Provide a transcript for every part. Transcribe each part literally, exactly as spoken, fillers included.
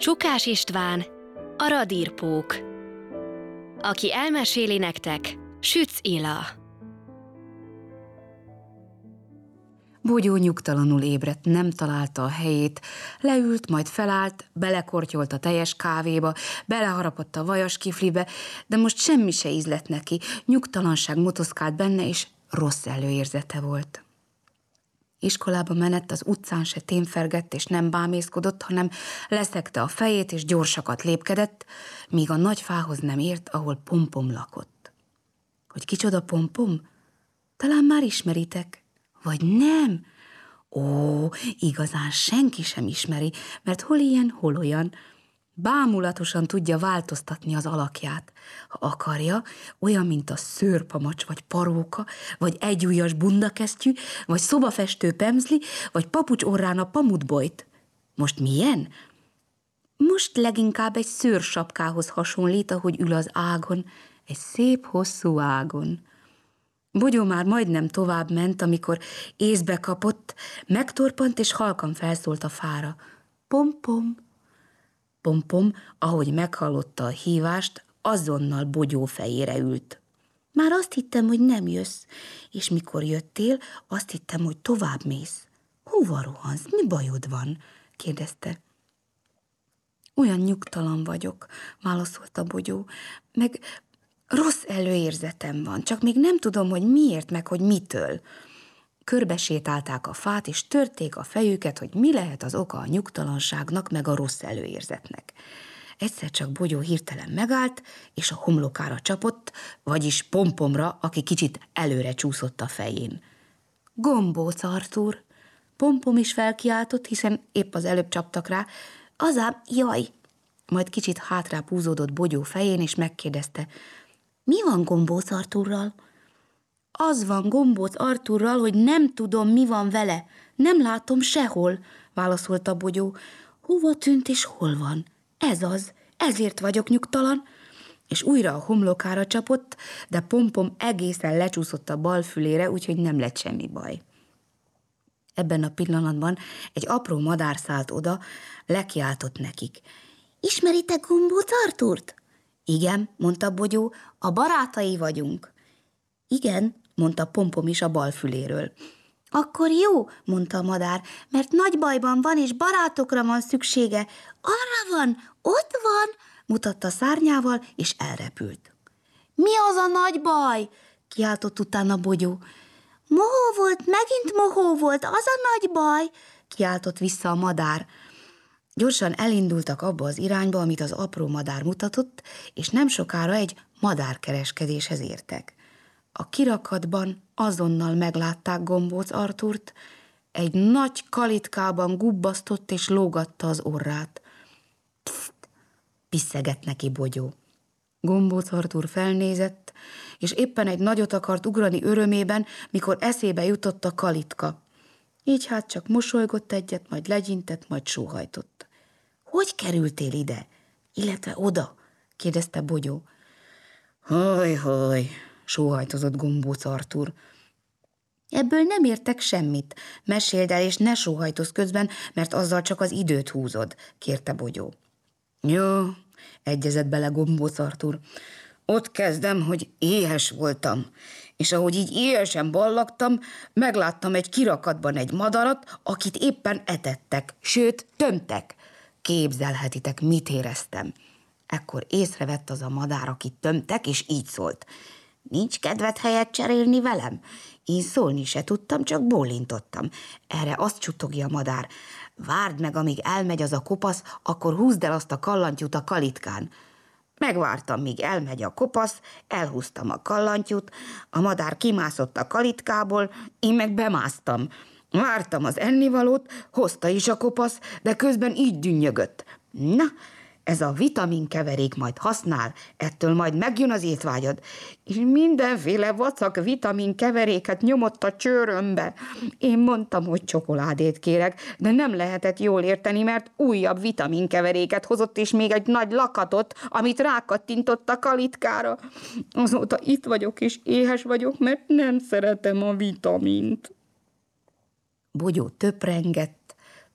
Csukás István, a radírpók. Aki elmeséli nektek, Sütz Ila. Bogyó nyugtalanul ébredt, nem találta a helyét, leült, majd felállt, belekortyolt a teljes kávéba, beleharapott a vajas kiflibe, de most semmi se ízlett neki, nyugtalanság motoszkált benne, és rossz előérzete volt. Iskolába menett, az utcán se témfergett és nem bámészkodott, hanem leszegte a fejét és gyorsakat lépkedett, míg a nagy fához nem ért, ahol Pompom lakott. Hogy kicsoda Pompom? Talán már ismeritek. Vagy nem? Ó, igazán senki sem ismeri, mert hol ilyen, hol olyan. Bámulatosan tudja változtatni az alakját. Ha akarja, olyan, mint a szőrpamacs, vagy paróka, vagy egyujjas bundakesztyű, vagy szobafestő pemzli, vagy papucs orrán a pamutbojt. Most milyen? Most leginkább egy szőrsapkához hasonlít, ahogy ül az ágon, egy szép hosszú ágon. Bogyó már majdnem tovább ment, amikor észbe kapott, megtorpant és halkan felszólt a fára. Pompom! Pompom, ahogy meghallotta a hívást, azonnal Bogyó fejére ült. Már azt hittem, hogy nem jössz, és mikor jöttél, azt hittem, hogy tovább mész. Hova rohansz? Mi bajod van? kérdezte. Olyan nyugtalan vagyok, válaszolta Bogyó, meg rossz előérzetem van, csak még nem tudom, hogy miért, meg hogy mitől. Körbesétálták a fát, és törték a fejüket, hogy mi lehet az oka a nyugtalanságnak, meg a rossz előérzetnek. Egyszer csak Bogyó hirtelen megállt, és a homlokára csapott, vagyis Pompomra, aki kicsit előre csúszott a fején. Gombóc Artúr! Pompom is felkiáltott, hiszen épp az előbb csaptak rá. Azám, jaj! Majd kicsit hátrább húzódott Bogyó fején, és megkérdezte, mi van Gombóc Artúrral? Az van Gombóc Artúrral, hogy nem tudom, mi van vele. Nem látom sehol, válaszolta Bogyó. Hova tűnt és hol van? Ez az, ezért vagyok nyugtalan. És újra a homlokára csapott, de Pompom egészen lecsúszott a bal fülére, úgyhogy nem lett semmi baj. Ebben a pillanatban egy apró madár szállt oda, lekiáltott nekik. Ismeritek Gombóc Artúrt? Igen, mondta Bogyó, a barátai vagyunk. Igen, mondta Pompom is a bal füléről. Akkor jó, mondta a madár, mert nagy bajban van, és barátokra van szüksége. Arra van, ott van, mutatta szárnyával, és elrepült. Mi az a nagy baj? Kiáltott utána Bogyó. Mohó volt, megint mohó volt, az a nagy baj, kiáltott vissza a madár. Gyorsan elindultak abba az irányba, amit az apró madár mutatott, és nem sokára egy madárkereskedéshez értek. A kirakatban azonnal meglátták Gombóc Artúrt, egy nagy kalitkában gubbasztott és lógatta az orrát. Pszt! Piszegett neki Bogyó. Gombóc Artúr felnézett, és éppen egy nagyot akart ugrani örömében, mikor eszébe jutott a kalitka. Így hát csak mosolygott egyet, majd legyintett, majd sóhajtott. Hogy kerültél ide? Illetve oda? kérdezte Bogyó. Haj, haj, sóhajtozott Gombóc Artúr. Ebből nem értek semmit. Meséld el, és ne sóhajtozz közben, mert azzal csak az időt húzod, kérte Bogyó. Jó, egyezett bele Gombóc Artúr. Ott kezdem, hogy éhes voltam, és ahogy így éhesen ballagtam, megláttam egy kirakatban egy madarat, akit éppen etettek, sőt, tömtek. Képzelhetitek, mit éreztem. Ekkor észrevett az a madár, akit tömtek, és így szólt. Nincs kedved helyet cserélni velem? Én szólni se tudtam, csak bólintottam. Erre azt csutogja a madár. Várd meg, amíg elmegy az a kopasz, akkor húzd el azt a kallantyút a kalitkán. Megvártam, míg elmegy a kopasz, elhúztam a kallantyút, a madár kimászott a kalitkából, én meg bemásztam. Vártam az ennivalót, hozta is a kopasz, de közben így dünnyögött. Na, ez a vitaminkeverék majd használ, ettől majd megjön az étvágyad. És mindenféle vacak vitaminkeveréket nyomott a csőrömbe. Én mondtam, hogy csokoládét kérek, de nem lehetett jól érteni, mert újabb vitaminkeveréket hozott, és még egy nagy lakatot, amit rákattintott a kalitkára. Azóta itt vagyok, és éhes vagyok, mert nem szeretem a vitamint. Bogyó töprengett,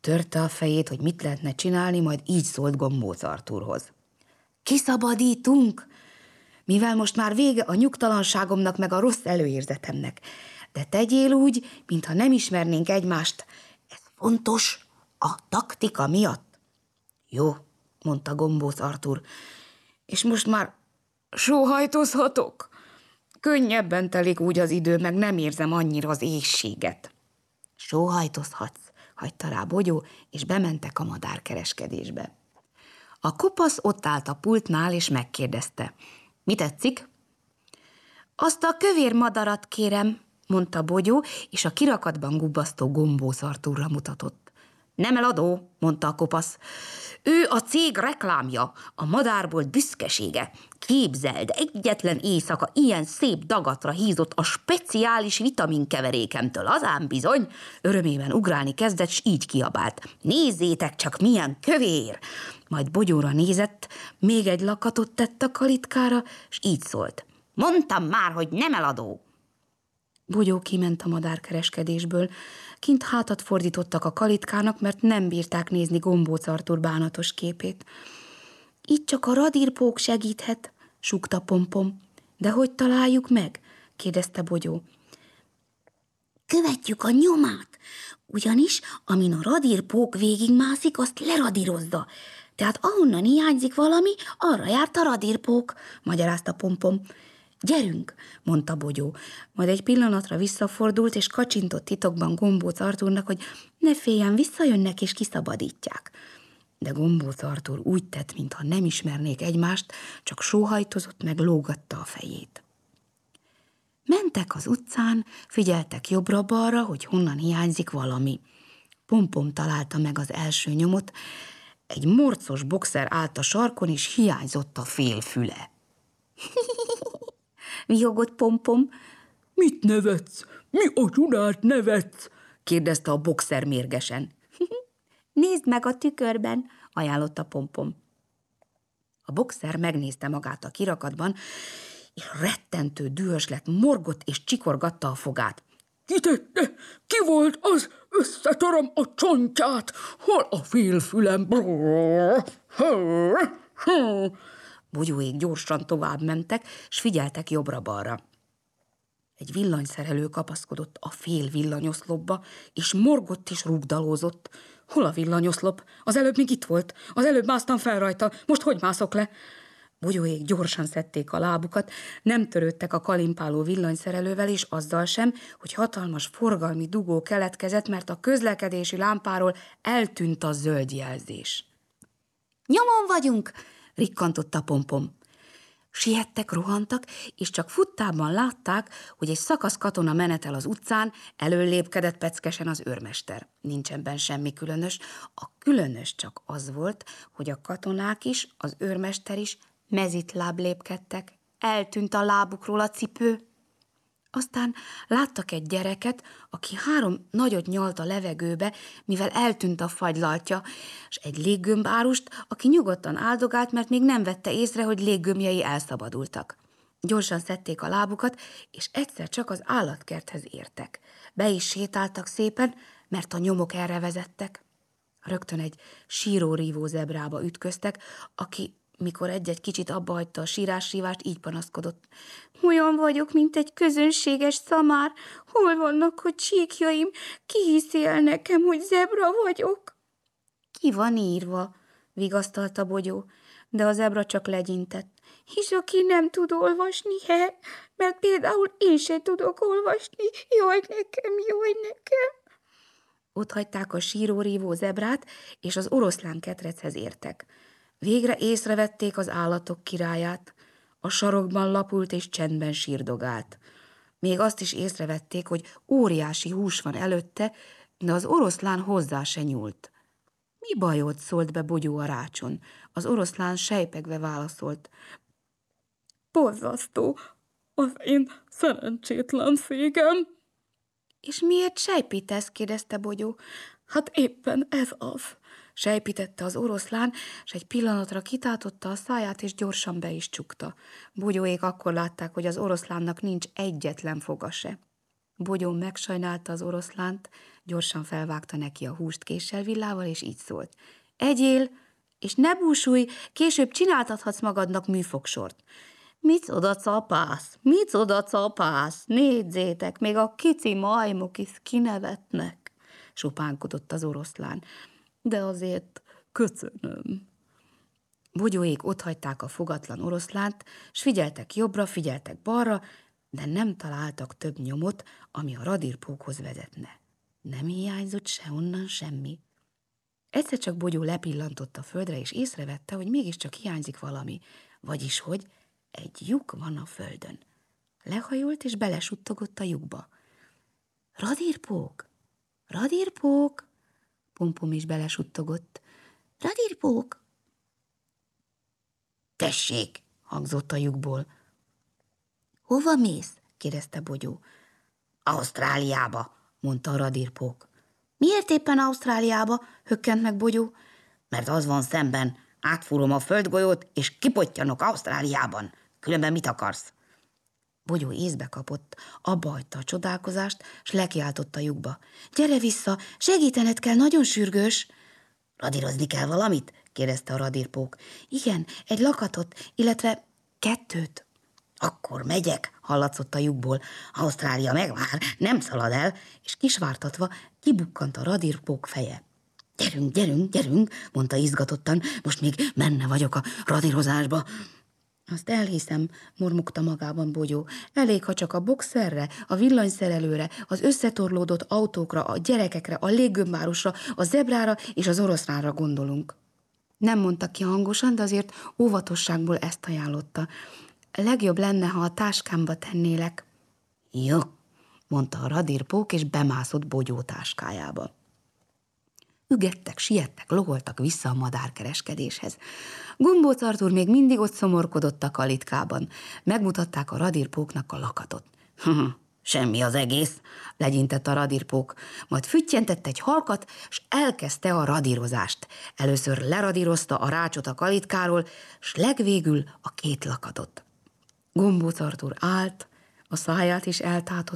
Törte a fejét, hogy mit lehetne csinálni, majd így szólt Gombóc Artúrhoz. Kiszabadítunk, mivel most már vége a nyugtalanságomnak meg a rossz előérzetemnek. De tegyél úgy, mintha nem ismernénk egymást. Ez fontos a taktika miatt. Jó, mondta Gombóc Artúr, és most már sóhajtozhatok? Könnyebben telik úgy az idő, meg nem érzem annyira az éhséget. Sóhajtozhatsz, hagyta rá Bogyó, és bementek a madárkereskedésbe. A kopasz ott állt a pultnál, és megkérdezte. Mi tetszik? Azt a kövér madarat kérem, mondta Bogyó, és a kirakatban gubbasztó Gombóc Artúrra mutatott. Nem eladó, mondta a kopasz. Ő a cég reklámja, a madárbolt büszkesége. Képzeld, egyetlen éjszaka ilyen szép dagatra hízott a speciális vitaminkeverékemtől, azán bizony. Örömében ugrálni kezdett, s így kiabált. Nézzétek csak, milyen kövér! Majd Bogyóra nézett, még egy lakatot tett a kalitkára, s így szólt. Mondtam már, hogy nem eladó. Bogyó kiment a madárkereskedésből. Kint hátat fordítottak a kalitkának, mert nem bírták nézni Gombóc Artúr bánatos képét. Itt csak a radírpók segíthet, súgta Pompom. De hogy találjuk meg? Kérdezte Bogyó. Követjük a nyomát, ugyanis amin a radírpók végigmászik, azt leradírozza. Tehát ahonnan hiányzik valami, arra járt a radírpók, magyarázta Pompom. Gyerünk, mondta Bogyó, majd egy pillanatra visszafordult, és kacsintott titokban Gombóc Artúrnak, hogy ne féljen, visszajönnek és kiszabadítják. De Gombóc Artúr úgy tett, mintha nem ismernék egymást, csak sóhajtozott, meg lógatta a fejét. Mentek az utcán, figyeltek jobbra-balra, hogy honnan hiányzik valami. Pompom találta meg az első nyomot, egy morcos boxer állt a sarkon, és hiányzott a fél füle. Vihogott Pompom. Mit nevetsz? Mi a csodát nevetsz? Kérdezte a boxer mérgesen. Nézd meg a tükörben, ajánlotta Pompom. A boxer megnézte magát a kirakatban, és rettentő dühös lett, morgott és csikorgatta a fogát. Ki tette? Ki volt az? Összetöröm a csontját! Hol a félfülem? Bogyóék gyorsan tovább mentek, s figyeltek jobbra-balra. Egy villanyszerelő kapaszkodott a fél villanyoszlopba, és morgott és rúgdalózott. Hol a villanyoszlop? Az előbb még itt volt. Az előbb másztam fel rajta. Most hogy mászok le? Bogyóék gyorsan szedték a lábukat, nem törődtek a kalimpáló villanyszerelővel, és azzal sem, hogy hatalmas forgalmi dugó keletkezett, mert a közlekedési lámpáról eltűnt a zöld jelzés. Nyomon vagyunk! Rikkantott Pompom. Siettek, rohantak, és csak futtában látták, hogy egy szakasz katona menetel az utcán, előlépkedett peckesen az őrmester. Nincsen benne semmi különös, a különös csak az volt, hogy a katonák is, az őrmester is mezitláb lépkedtek, eltűnt a lábukról a cipő. Aztán láttak egy gyereket, aki három nagyot nyalt a levegőbe, mivel eltűnt a fagylaltja, és egy léggömbárust, aki nyugodtan áldogált, mert még nem vette észre, hogy léggömbjei elszabadultak. Gyorsan szedték a lábukat, és egyszer csak az állatkerthez értek. Be is sétáltak szépen, mert a nyomok erre vezettek. Rögtön egy síró-rívó zebrába ütköztek, aki mikor egy-egy kicsit abbahagyta a sírás-sívást, így panaszkodott. Olyan vagyok, mint egy közönséges szamár. Hol vannak a csíkjaim? Ki hiszi el nekem, hogy zebra vagyok? Ki van írva, vigasztalta Bogyó, de a zebra csak legyintett. És aki nem tud olvasni, he? Mert például én se tudok olvasni. Jaj nekem, jaj nekem. Ott hagyták a síró-rívó zebrát, és az oroszlán ketrechez értek. Végre észrevették az állatok királyát, a sarokban lapult és csendben sírdogált. Még azt is észrevették, hogy óriási hús van előtte, de az oroszlán hozzá se nyúlt. Mi bajod? Szólt be Bogyó a rácson. Az oroszlán sejpegve válaszolt. Borzasztó, az én szerencsétlenségem. És miért sejpítesz? Kérdezte Bogyó. Hát éppen ez az. Sejpítette az oroszlán, s egy pillanatra kitátotta a száját, és gyorsan be is csukta. Bogyóék akkor látták, hogy az oroszlánnak nincs egyetlen foga se. Bogyó megsajnálta az oroszlánt, gyorsan felvágta neki a húst késsel villával, és így szólt. Egyél, és ne búsulj, később csináltathatsz magadnak műfogsort. Micsoda capász, micsoda capász, nézzétek, még a kici majmok is kinevetnek, sopánkodott az oroszlán. De azért köszönöm. Bogyóék otthagyták a fogatlan oroszlánt, s figyeltek jobbra, figyeltek balra, de nem találtak több nyomot, ami a radírpókhoz vezetne. Nem hiányzott sehonnan semmi. Egyszer csak Bogyó lepillantott a földre, és észrevette, hogy mégiscsak hiányzik valami, vagyis, hogy egy lyuk van a földön. Lehajolt, és belesuttogott a lyukba. Radírpók! Radírpók! Pompom is belesuttogott. Radírpók! Tessék! Hangzott a lyukból. Hova mész? Kérdezte Bogyó. Ausztráliába, mondta a radírpók. Miért éppen Ausztráliába? Hökkent meg Bogyó. Mert az van szemben, átfúrom a földgolyót, és kipottyanok Ausztráliában. Különben mit akarsz? Bogyó észbe kapott, abba hagyta a csodálkozást, s lekiáltott a lyukba. Gyere vissza, segítened kell, nagyon sürgős. Radírozni kell valamit? Kérdezte a radírpók. Igen, egy lakatot, illetve kettőt. Akkor megyek, hallatszott a lyukból. Ausztrália megvár, nem szalad el, és kisvártatva kibukkant a radírpók feje. Gyerünk, gyerünk, gyerünk, mondta izgatottan, most még menne vagyok a radírozásba. Azt elhiszem, mormogta magában Bogyó. Elég, ha csak a boxerre, a villanyszerelőre, az összetorlódott autókra, a gyerekekre, a léggömbárosra, a zebrára és az oroszlánra gondolunk. Nem mondta ki hangosan, de azért óvatosságból ezt ajánlotta. Legjobb lenne, ha a táskámba tennélek. Jó, mondta a radírpók, és bemászott Bogyó táskájába. Ügettek, siettek, logoltak vissza a madárkereskedéshez. Gombóc Artúr még mindig ott szomorkodott a kalitkában. Megmutatták a radírpóknak a lakatot. Semmi az egész, legyintett a radírpók, majd füttyentett egy halkat, s elkezdte a radírozást. Először leradírozta a rácsot a kalitkáról, s legvégül a két lakatot. Gombóc Artúr állt, a száját is eltátott,